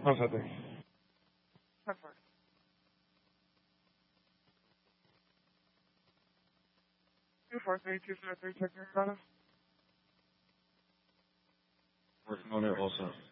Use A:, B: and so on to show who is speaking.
A: Pásate.
B: 10-4. 2-4-3-2-0-3, check your status.
C: Working on it also.